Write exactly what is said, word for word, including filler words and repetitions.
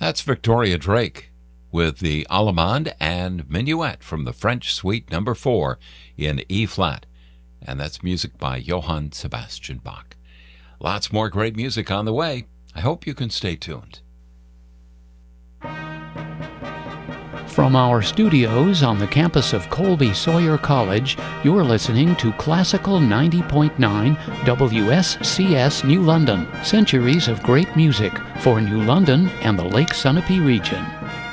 That's Victoria Drake with the Allemande and Minuet from the French Suite number four in E-flat. And that's music by Johann Sebastian Bach. Lots more great music on the way. I hope you can stay tuned. From our studios on the campus of Colby Sawyer College, you're listening to Classical ninety point nine W S C S New London. Centuries of great music for New London and the Lake Sunapee region.